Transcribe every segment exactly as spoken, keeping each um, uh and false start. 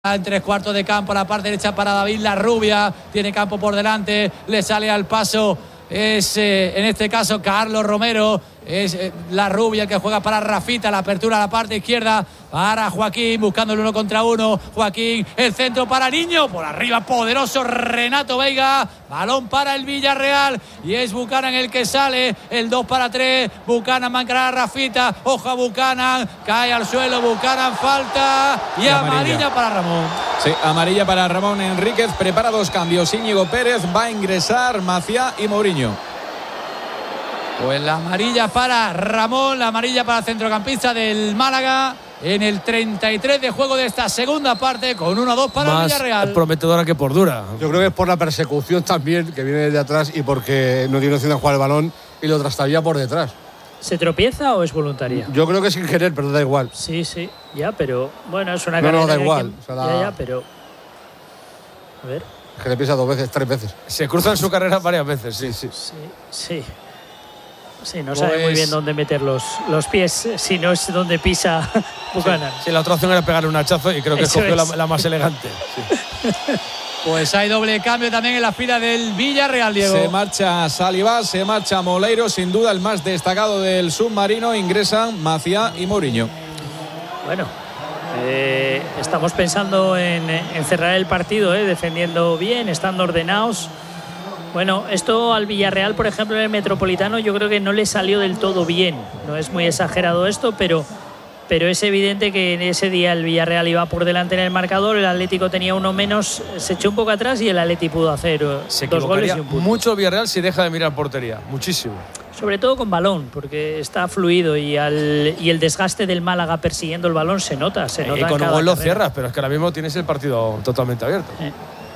En tres cuartos de campo, la parte derecha para David Larrubia, tiene campo por delante, le sale al paso, es eh, en este caso Carlos Romero, es eh, Larrubia el que juega para Rafita, la apertura a la parte izquierda para Joaquín, buscando el uno contra uno, Joaquín, el centro para Niño, por arriba poderoso Renato Veiga, balón para el Villarreal y es Buchanan el que sale, el dos para tres, Buchanan mancará a Rafita, ojo a Buchanan, cae al suelo, Buchanan falta y, y amarilla. amarilla para Ramón. Sí, amarilla para Ramón Enríquez, prepara dos cambios, Íñigo Pérez, va a ingresar Maciá y Mourinho. Pues la amarilla para Ramón, la amarilla para el centrocampista del Málaga en el treinta y tres de juego de esta segunda parte, con uno a dos para Más el Villarreal. prometedora que por dura. Yo creo que es por la persecución también, que viene desde atrás, y porque no tiene opción de jugar el balón y lo trastabilla por detrás. ¿Se tropieza o es voluntaria? Yo creo que sin querer, pero da igual. Sí, sí, ya, pero bueno, es una No, carrera no, da que igual. que- O sea, la- Ya, ya, pero a ver, Que le pisa dos veces, tres veces. Se cruza en su carrera varias veces, sí. Sí. sí, sí. Sí, no Pues- sabe muy bien dónde meter los, los pies, si no es donde pisa Buchanan. Sí, la otra opción era pegarle un hachazo y creo que Eso escogió la, es. la más elegante. Pues hay doble cambio también en la fila del Villarreal, Diego. Se marcha Salivá, se marcha Moleiro, sin duda el más destacado del submarino, ingresan Maciá y Mourinho. Bueno, eh, estamos pensando en, en cerrar el partido, eh, defendiendo bien, estando ordenados. Bueno, esto al Villarreal, por ejemplo, en el Metropolitano, yo creo que no le salió del todo bien. No es muy exagerado esto, pero, pero es evidente que en ese día el Villarreal iba por delante en el marcador, el Atlético tenía uno menos, se echó un poco atrás y el Atlético pudo hacer Se dos goles equivocaría y un punto. mucho Villarreal si deja de mirar portería. Muchísimo. Sobre todo con balón, porque está fluido y, al, y el desgaste del Málaga persiguiendo el balón se nota. Se nota Y en con un cada gol lo carrera. cierras, pero es que ahora mismo tienes el partido totalmente abierto. Eh.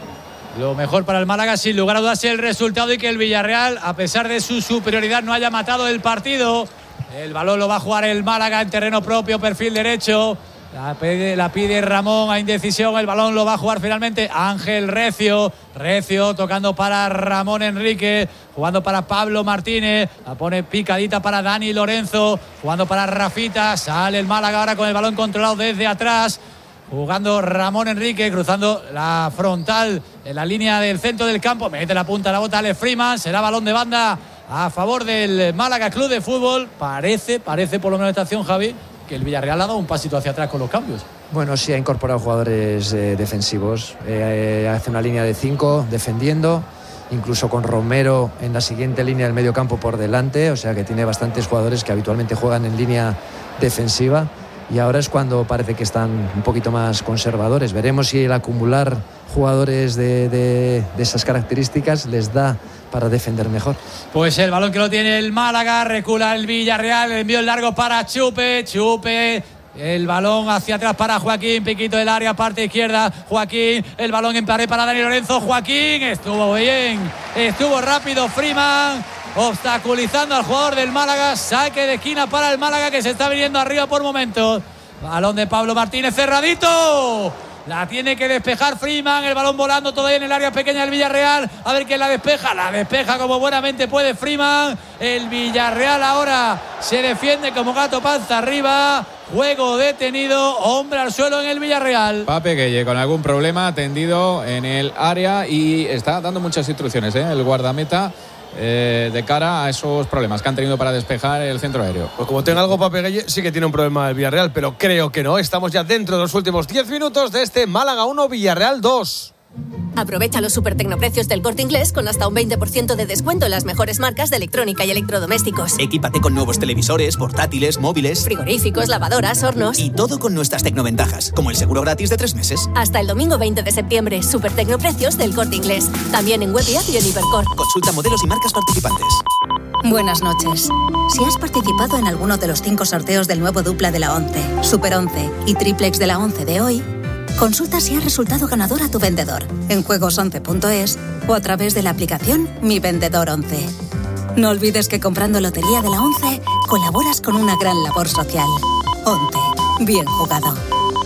Lo mejor para el Málaga, sin lugar a dudas, es el resultado y que el Villarreal, a pesar de su superioridad, no haya matado el partido. El balón lo va a jugar el Málaga en terreno propio, perfil derecho. La pide, la pide Ramón a indecisión. El balón lo va a jugar finalmente Ángel Recio. Recio tocando para Ramón Enrique. Jugando para Pablo Martínez. La pone picadita para Dani Lorenzo. Jugando para Rafita. Sale el Málaga ahora con el balón controlado desde atrás. Jugando Ramón Enrique, cruzando la frontal en la línea del centro del campo. Mete la punta a la bota Alex Freeman. Será balón de banda a favor del Málaga Club de Fútbol. Parece, parece por lo menos esta acción, Javi, que el Villarreal ha dado un pasito hacia atrás con los cambios. Bueno, sí ha incorporado jugadores eh, defensivos. Eh, hace una línea de cinco defendiendo, incluso con Romero en la siguiente línea del medio campo por delante. O sea que tiene bastantes jugadores que habitualmente juegan en línea defensiva. Y ahora es cuando parece que están un poquito más conservadores. Veremos si el acumular jugadores de, de, de esas características les da para defender mejor. Pues el balón que lo tiene el Málaga, recula el Villarreal, el envío largo para Chupe, Chupe, el balón hacia atrás para Joaquín, piquito del área, parte izquierda, Joaquín, el balón en pared para Dani Lorenzo, Joaquín, estuvo bien, estuvo rápido Freeman, obstaculizando al jugador del Málaga, saque de esquina para el Málaga que se está viniendo arriba por momentos. Balón de Pablo Martínez, cerradito. La tiene que despejar Freeman, el balón volando todavía en el área pequeña del Villarreal. A ver quién la despeja, la despeja como buenamente puede Freeman. El Villarreal ahora se defiende como gato panza arriba. Juego detenido, hombre al suelo en el Villarreal. Pape Gueye con algún problema tendido en el área y está dando muchas instrucciones, ¿eh? El guardameta. Eh, de cara a esos problemas que han tenido para despejar el centro aéreo. Pues como tenga algo Pape Gueye, sí que tiene un problema el Villarreal, pero creo que no. Estamos ya dentro de los últimos diez minutos de este Málaga uno, Villarreal dos. Aprovecha los super tecnoprecios del Corte Inglés con hasta un veinte por ciento de descuento en las mejores marcas de electrónica y electrodomésticos. Equípate con nuevos televisores, portátiles, móviles, Frigoríficos, lavadoras, hornos. y todo con nuestras tecnoventajas, como el seguro gratis de tres meses. Hasta el domingo veinte de septiembre, super tecnoprecios del Corte Inglés. También en web y app y en Hipercor. Consulta modelos y marcas participantes. Buenas noches. Si has participado en alguno de los cinco sorteos del nuevo dupla de la once, Super once y Triplex de la once de hoy, consulta si ha resultado ganador a tu vendedor en juegos once punto es o a través de la aplicación Mi Vendedor once. No olvides que comprando Lotería de la once colaboras con una gran labor social. once. Bien jugado.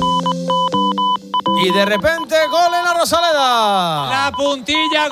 Y de repente, gol en la Rosaleda. La puntilla,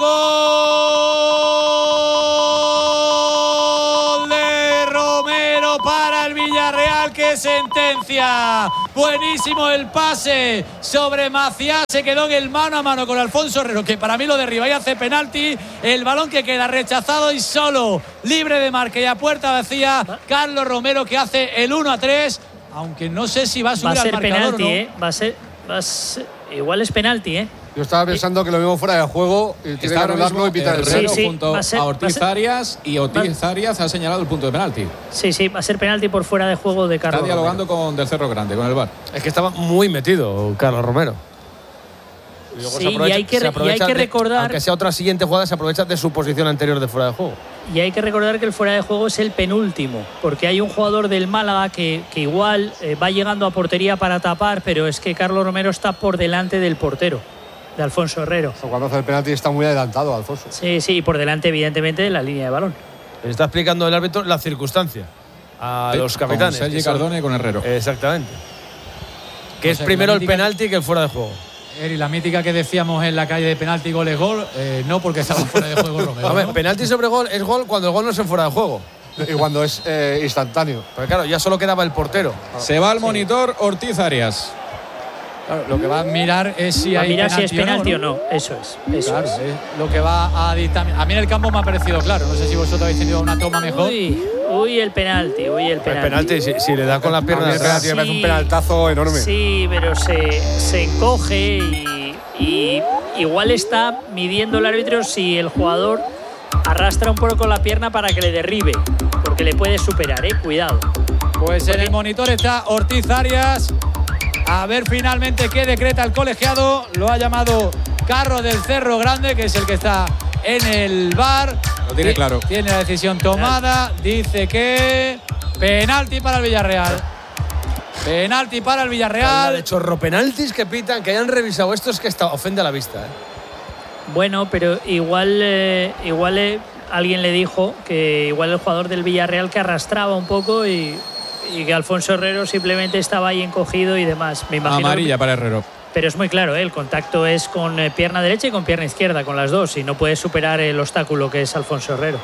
gol de Romero para el Villarreal, que se sentencia. Buenísimo el pase sobre Maciá. Se quedó en el mano a mano con Alfonso Herrero, que para mí lo derriba y hace penalti. El balón que queda rechazado y solo, libre de marca y a puerta vacía, Carlos Romero, que hace el uno a tres. Aunque no sé si va a subir va a ser al marcador, penalti, ¿no? ¿eh? Va a ser, va a ser, igual es penalti, ¿eh? Yo estaba pensando que lo mismo fuera de juego y tiene que anularlo y pitar el Herrero Sí, sí, junto va a ser- a va a Ortiz ser- Arias y Ortiz Arias ha señalado el punto de penalti. Sí, sí, va a ser penalti por fuera de juego de Carlos Está dialogando Romero. con Del Cerro Grande, con el V A R. Es que estaba muy metido Carlos Romero. Y luego Sí, se aprovecha- y hay que, se y hay aprovecha que de- recordar aunque sea otra siguiente jugada, se aprovecha de su posición anterior de fuera de juego. y hay que recordar que el fuera de juego es el penúltimo, porque hay un jugador del Málaga que, que igual eh, va llegando a portería para tapar, pero es que Carlos Romero está por delante del portero, de Alfonso Herrero. O sea, cuando hace el penalti está muy adelantado, Alfonso. Sí, sí, y por delante, evidentemente, de la línea de balón. Le está explicando el árbitro la circunstancia a Sí, los capitanes. Con Sergi que son- Cardona y con Herrero. Exactamente. Que O es sea, que primero la el mítica- penalti que el fuera de juego. Eri, la mítica que decíamos en la calle de penalti, gol es gol, eh, no porque estaba fuera de juego Romero. A ver, ¿no? penalti sobre gol es gol cuando el gol no es en fuera de juego. Y cuando es eh, instantáneo. Porque claro, ya solo quedaba el portero. Se va al monitor Ortiz Arias. Claro, lo que va a mirar es si Va a hay mirar si es penalti o ¿no? no. Eso es. Eso Claro, es. es lo que va a dictaminar. A mí en el campo me ha parecido claro. No sé si vosotros habéis tenido una toma mejor. Uy, uy, el penalti, uy, el El penalti. penalti, si, si le da con la pierna A mí de el atrás. penalti me parece Sí. un penaltazo enorme. Sí, pero se, se encoge y, y igual está midiendo el árbitro si el jugador arrastra un poco con la pierna para que le derribe, porque le puede superar, eh, cuidado. Pues en el monitor está Ortiz Arias. A ver finalmente qué decreta el colegiado. Lo ha llamado Carlos del Cerro Grande, que es el que está en el V A R. Lo tiene Ti- claro. Tiene la decisión tomada. Dice que penalti para el Villarreal. Penalti para el De Villarreal. chorro penaltis que pitan, que hayan revisado esto es que está, ofende a la vista. ¿eh? Bueno, pero igual, eh, igual eh, alguien le dijo que igual el jugador del Villarreal que arrastraba un poco y, y que Alfonso Herrero simplemente estaba ahí encogido y demás. Me imagino. Amarilla para Herrero. Pero es muy claro, ¿eh? El contacto es con eh, pierna derecha y con pierna izquierda, con las dos, y no puede superar el obstáculo que es Alfonso Herrero.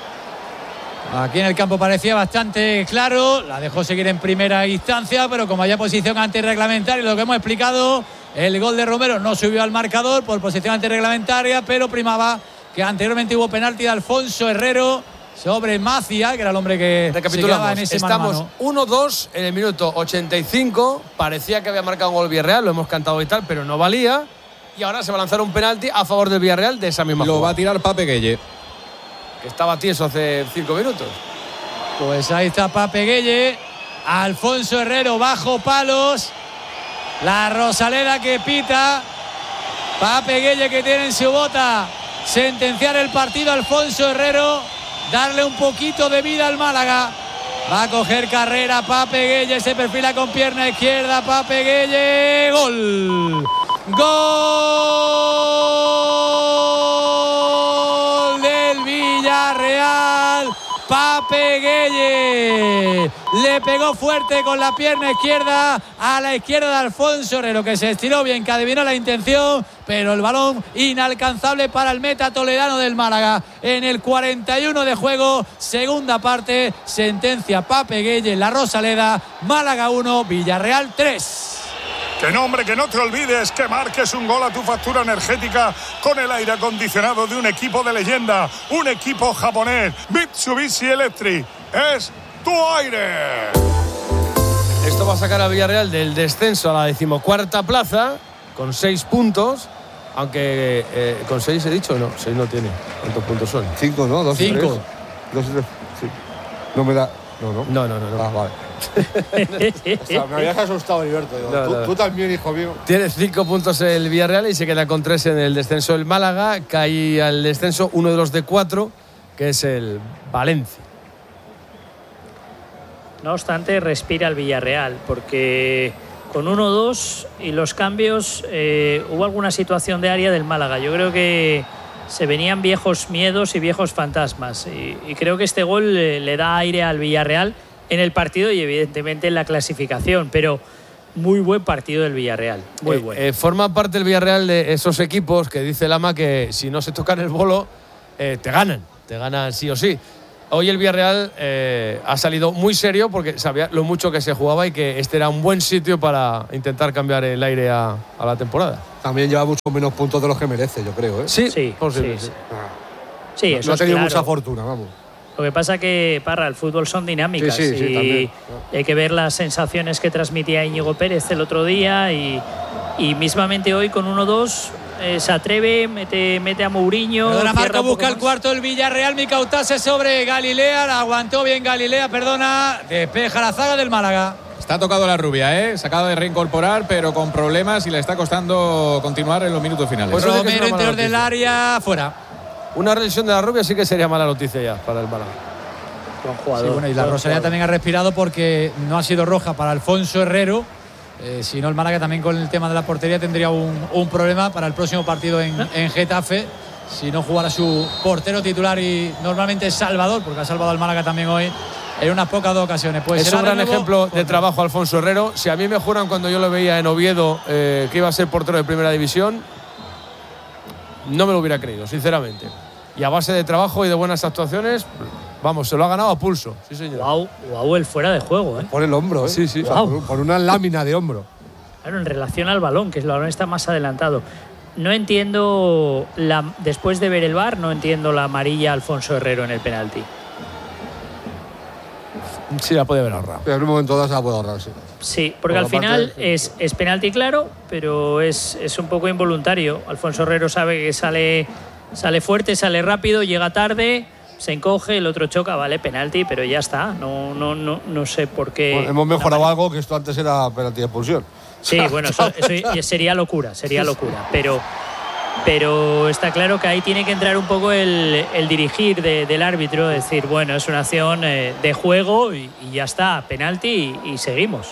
Aquí en el campo parecía bastante claro. La dejó seguir en primera instancia, pero como había posición antirreglamentaria, lo que hemos explicado, el gol de Romero no subió al marcador por posición antirreglamentaria, pero primaba que anteriormente hubo penalti de Alfonso Herrero sobre Macia, que era el hombre que se quedaba Recapitulamos, en ese mano a estamos mano. uno dos en el minuto ochenta y cinco. Parecía que había marcado un gol Villarreal, lo hemos cantado y tal, pero no valía. Y ahora se va a lanzar un penalti a favor del Villarreal de esa misma Lo va a jugada, tirar Pape Gueye. que estaba tieso hace cinco minutos. Pues ahí está Pape Gueye. Alfonso Herrero bajo palos. La Rosaleda que pita. Pape Gueye que tiene en su bota sentenciar el partido. Alfonso Herrero, darle un poquito de vida al Málaga. Va a coger carrera Pape Gueye, se perfila con pierna izquierda. Pape Gueye, gol. Gol del Villarreal. Pape Gueye le pegó fuerte con la pierna izquierda a la izquierda de Alfonso Herrero, que se estiró bien, que adivinó la intención, pero el balón inalcanzable para el meta toledano del Málaga. En el cuarenta y uno de juego, segunda parte, sentencia Pape Gueye en la Rosaleda. Málaga uno, Villarreal tres. Que no, hombre, que no te olvides que marques un gol a tu factura energética con el aire acondicionado de un equipo de leyenda, un equipo japonés, Mitsubishi Electric. Es tu aire. Esto va a sacar a Villarreal del descenso a la decimocuarta plaza con seis puntos. Aunque eh, con seis he dicho, no, seis no tiene. ¿Cuántos puntos son? Cinco, ¿no? Dos y Cinco. tres. Dos y tres. Sí. No me da. No, no. No, no, no. no. Ah, vale. O sea, me habías asustado, Heriberto. Digo, No, tú, no. tú también, hijo mío. Tiene cinco puntos el Villarreal y se queda con tres en el descenso el Málaga. Cae al descenso uno de los de cuatro, que es el Valencia. No obstante, respira el Villarreal, porque con uno dos y los cambios eh, hubo alguna situación de área del Málaga. Yo creo que se venían viejos miedos y viejos fantasmas. Y, y creo que este gol le, le da aire al Villarreal en el partido y evidentemente en la clasificación. Pero muy buen partido del Villarreal, muy Eh, bueno. eh, forma parte el Villarreal de esos equipos que dice Lama que si no se tocan el bolo, eh, te ganan. Te ganan sí o sí. hoy el Villarreal eh, ha salido muy serio porque sabía lo mucho que se jugaba y que este era un buen sitio para intentar cambiar el aire a, a la temporada. También lleva muchos menos puntos de los que merece, yo creo. ¿eh? Sí, sí, posible, sí. sí. Sí, no, eso no ha es tenido claro. mucha fortuna, vamos. Lo que pasa que, Parra, el fútbol son dinámicas sí, sí, sí, y también. hay que ver las sensaciones que transmitía Íñigo Pérez el otro día y, y mismamente hoy con uno dos eh, se atreve, mete, mete a Mourinho. Perdona, cierra Marco, un poco busca el más. cuarto el Villarreal. Micautase sobre Galilea, la aguantó bien Galilea, perdona, despeja la zaga del Málaga. Está tocado la rubia, ¿eh? Se acaba de reincorporar, pero con problemas y le está costando continuar en los minutos finales. Pues Romero, sí que es una mala interior del noticia. área, fuera. Una lesión de la rubia sí que sería mala noticia ya para el Málaga. Buen Sí, jugador. bueno, y la buen Rosalía jugador. también ha respirado porque no ha sido roja para Alfonso Herrero. Eh, si no, el Málaga también con el tema de la portería tendría un, un problema para el próximo partido en, en Getafe. Si no jugara su portero titular y normalmente es Salvador, porque ha salvado al Málaga también hoy en unas pocas ocasiones. Pues es será un de gran nuevo ejemplo de portero. trabajo Alfonso Herrero. Si a mí me juran cuando yo lo veía en Oviedo eh, que iba a ser portero de primera división, no me lo hubiera creído, sinceramente. Y a base de trabajo y de buenas actuaciones, vamos, se lo ha ganado a pulso. Sí, señor. Guau, guau, el fuera de juego, ¿eh? Por el hombro, ¿eh? Sí, sí. O sea, por, por una lámina de hombro. Claro, en relación al balón, que el balón está más adelantado. No entiendo, la, después de ver el V A R, no entiendo la amarilla a Alfonso Herrero en el penalti. Sí, la puede haber ahorrado. En un momento dado se la puede ahorrar, sí. Sí, porque Por al la final parte- es, es penalti claro, pero es, es un poco involuntario. Alfonso Herrero sabe que sale, sale fuerte, sale rápido, llega tarde, se encoge, el otro choca, vale, penalti, pero ya está. No, no, no, no sé por qué. Bueno, hemos mejorado algo que esto antes era penalti de expulsión. Sí, bueno, eso, eso sería locura, sería locura. Pero, pero está claro que ahí tiene que entrar un poco el, el dirigir de, del árbitro, decir, bueno, es una acción eh, de juego y, y ya está, penalti y, y seguimos.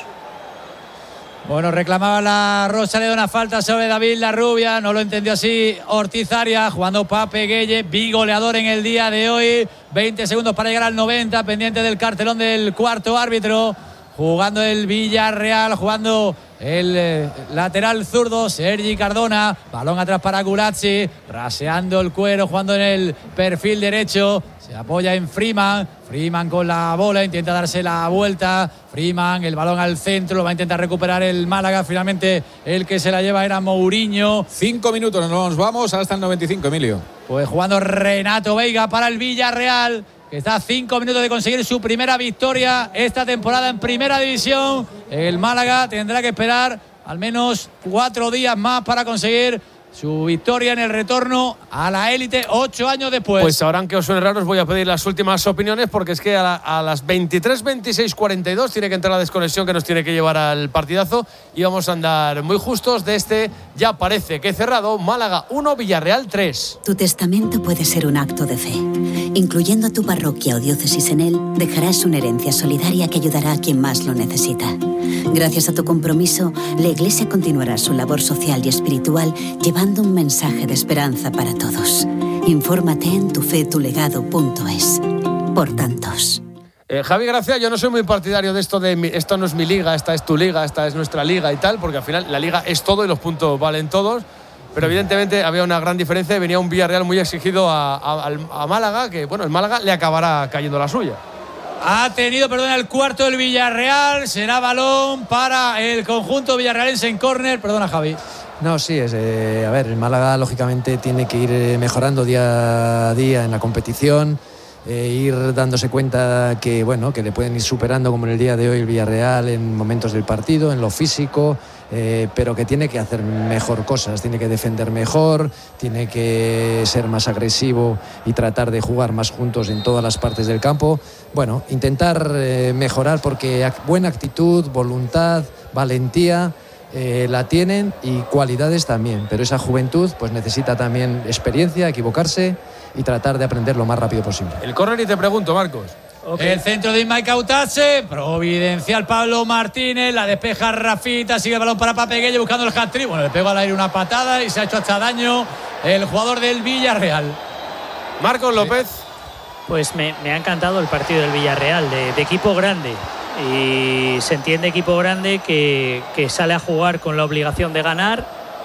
Bueno, reclamaba la Rosaleda de una falta sobre David La Rubia, no lo entendió así Ortiz Arias, jugando Pape Gueye, bigoleador en el día de hoy. veinte segundos para llegar al noventa, pendiente del cartelón del cuarto árbitro. Jugando el Villarreal, jugando el eh, lateral zurdo, Sergi Cardona. Balón atrás para Gulazzi, raseando el cuero, jugando en el perfil derecho. Se apoya en Freeman. Freeman con la bola, intenta darse la vuelta. Freeman, el balón al centro, lo va a intentar recuperar el Málaga. Finalmente el que se la lleva era Mourinho. Cinco minutos, nos vamos hasta el noventa y cinco, Emilio. Pues jugando Renato Veiga para el Villarreal, que está a cinco minutos de conseguir su primera victoria esta temporada en Primera División. El Málaga tendrá que esperar al menos cuatro días más para conseguir su victoria en el retorno a la élite ocho años después. Pues ahora, aunque os suene raro, os voy a pedir las últimas opiniones porque es que a, la, a las veintitrés, veintiséis, cuarenta y dos tiene que entrar la desconexión que nos tiene que llevar al partidazo y vamos a andar muy justos de este, ya parece que cerrado, Málaga uno, Villarreal tres. Tu testamento puede ser un acto de fe. Incluyendo tu parroquia o diócesis en él, dejarás una herencia solidaria que ayudará a quien más lo necesita. Gracias a tu compromiso, la Iglesia continuará su labor social y espiritual llevando un mensaje de esperanza para todos. Infórmate en tufetulegado punto es. Por tantos. Eh, Javi Gracia, yo no soy muy partidario de esto de mi, esto no es mi liga, esta es tu liga, esta es nuestra liga y tal, porque al final la liga es todo y los puntos valen todos. Pero evidentemente había una gran diferencia y venía un Villarreal muy exigido a, a, a Málaga, que bueno, el Málaga le acabará cayendo la suya. Ha tenido, perdón, el cuarto del Villarreal. Será balón para el conjunto villarrealense en córner. Perdona, Javi. No, sí, es, eh, a ver, el Málaga lógicamente tiene que ir eh, mejorando día a día en la competición, eh, ir dándose cuenta que, bueno, que le pueden ir superando como en el día de hoy el Villarreal en momentos del partido, en lo físico, eh, pero que tiene que hacer mejor cosas, tiene que defender mejor, tiene que ser más agresivo y tratar de jugar más juntos en todas las partes del campo. Bueno, intentar eh, mejorar porque ac- buena actitud, voluntad, valentía, Eh, la tienen y cualidades también, pero esa juventud pues necesita también experiencia, equivocarse y tratar de aprender lo más rápido posible. El córner y te pregunto, Marcos. Okay. El centro de Ismael Cautase, providencial Pablo Martínez, la despeja Rafita, sigue el balón para Pape Gueye buscando el hat-trick. Bueno, le pegó al aire una patada y se ha hecho hasta daño el jugador del Villarreal. Marcos López. Pues me, me ha encantado el partido del Villarreal, de, de equipo grande. Y se entiende equipo grande que, que sale a jugar con la obligación de ganar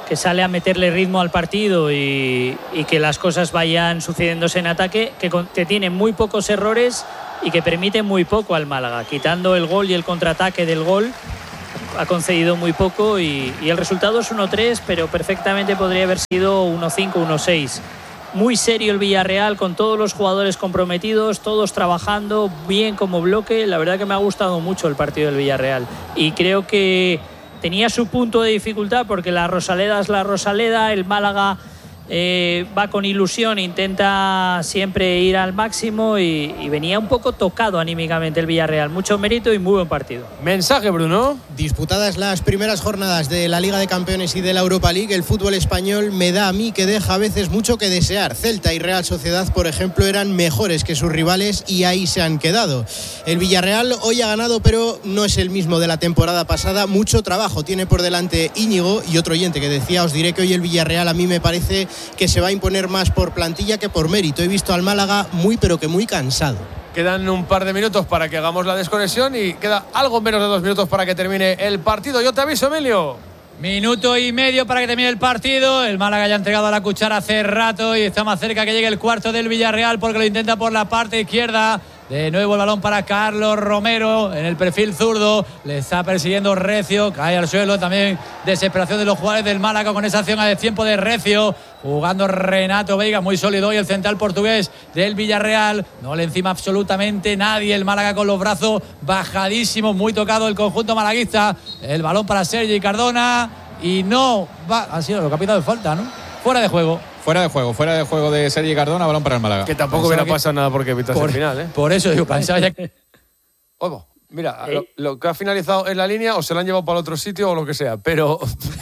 que sale a meterle ritmo al partido y, y que las cosas vayan sucediéndose en ataque, que, que tiene muy pocos errores y que permite muy poco al Málaga, quitando el gol y el contraataque del gol. Ha concedido muy poco y, y el resultado es uno tres, pero perfectamente podría haber sido uno cinco, uno seis. Muy serio el Villarreal, con todos los jugadores comprometidos, todos trabajando bien como bloque. La verdad que me ha gustado mucho el partido del Villarreal y creo que tenía su punto de dificultad porque la Rosaleda es la Rosaleda, el Málaga Eh, va con ilusión, intenta siempre ir al máximo y, y venía un poco tocado anímicamente el Villarreal. Mucho mérito y muy buen partido. Mensaje, Bruno. Disputadas las primeras jornadas de la Liga de Campeones y de la Europa League, el fútbol español me da a mí que deja a veces mucho que desear. Celta y Real Sociedad, por ejemplo, eran mejores que sus rivales y ahí se han quedado. El Villarreal hoy ha ganado, pero no es el mismo de la temporada pasada. Mucho trabajo tiene por delante Íñigo. Y otro oyente que decía, os diré que hoy el Villarreal a mí me parece que se va a imponer más por plantilla que por mérito. He visto al Málaga muy pero que muy cansado. Quedan un par de minutos para que hagamos la desconexión y queda algo menos de dos minutos para que termine el partido. Yo te aviso, Emilio. Minuto y medio para que termine el partido. El Málaga ya ha entregado la cuchara hace rato y está más cerca que llegue el cuarto del Villarreal porque lo intenta por la parte izquierda. De nuevo el balón para Carlos Romero en el perfil zurdo. Le está persiguiendo Recio. Cae al suelo. También desesperación de los jugadores del Málaga con esa acción a destiempo de Recio. Jugando Renato Veiga, muy sólido hoy el central portugués del Villarreal. No le encima absolutamente nadie. El Málaga con los brazos bajadísimos. Muy tocado el conjunto malaguista. El balón para Sergi Cardona. Y no va. Ha sido lo que ha pitado de falta, ¿no? Fuera de juego. Fuera de juego, fuera de juego de Sergi Cardona, balón para el Málaga. Que tampoco hubiera pasado nada porque evitas el final, ¿eh? Por eso digo, pensaba ya que... Ojo, mira, lo, lo que ha finalizado en la línea o se lo han llevado para otro sitio o lo que sea, pero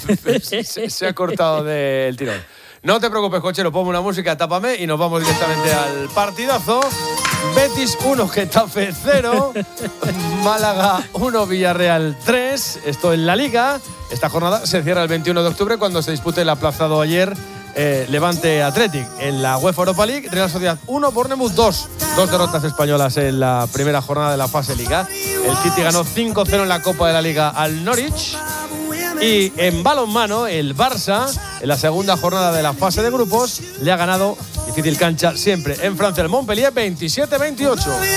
se, se ha cortado del tirón. No te preocupes, cochero, ponme una música, tápame y nos vamos directamente al partidazo. Betis uno, Getafe cero, Málaga uno, Villarreal tres. Esto en la Liga. Esta jornada se cierra el veintiuno de octubre cuando se dispute el aplazado ayer Eh, Levante Athletic. En la UEFA Europa League, Real Sociedad uno, Bournemouth dos. Dos derrotas españolas en la primera jornada de la fase Liga. El City ganó cinco cero en la Copa de la Liga al Norwich. Y en balonmano, el Barça, en la segunda jornada de la fase de grupos, le ha ganado, difícil cancha siempre, en Francia, el Montpellier veintisiete veintiocho.